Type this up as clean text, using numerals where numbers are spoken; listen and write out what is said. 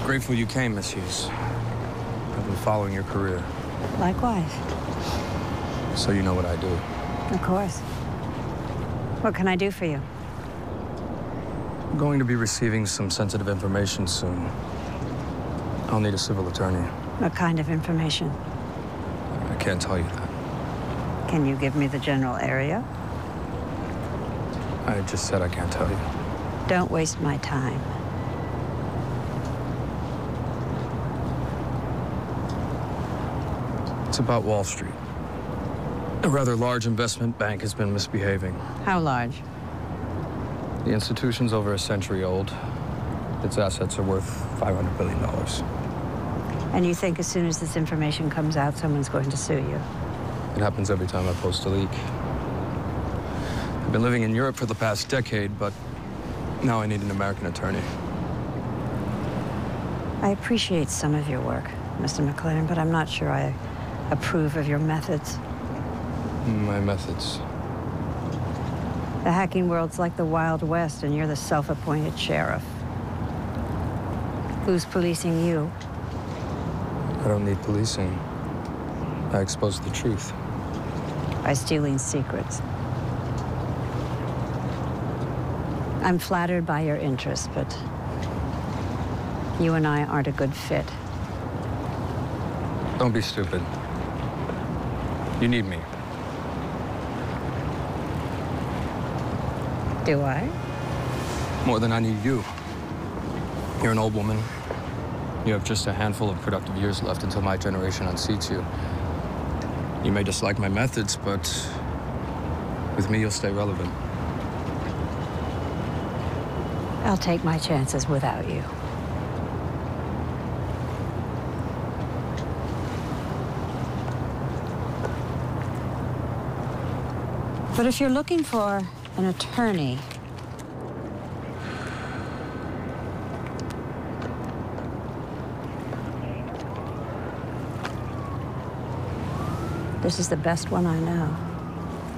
Grateful you came, Miss Hughes. I've been following your career. Likewise. So you know what I do. Of course. What can I do for you? I'm going to be receiving some sensitive information soon. I'll need a civil attorney. What kind of information? I can't tell you that. Can you give me the general area? I just said I can't tell you. Don't waste my time. It's about Wall Street. A rather large investment bank has been misbehaving. How large? The institution's over a century old. Its assets are worth $500 billion. And you think as soon as this information comes out, someone's going to sue you? It happens every time I post a leak. I've been living in Europe for the past decade, but now I need an American attorney. I appreciate some of your work, Mr. McLaren, but I'm not sure I approve of your methods. My methods? The hacking world's like the Wild West, and you're the self-appointed sheriff. Who's policing you? I don't need policing. I expose the truth. By stealing secrets. I'm flattered by your interest, but you and I aren't a good fit. Don't be stupid. You need me. Do I? More than I need you. You're an old woman. You have just a handful of productive years left until my generation unseats you. You may dislike my methods, but with me, you'll stay relevant. I'll take my chances without you. But if you're looking for an attorney, this is the best one I know.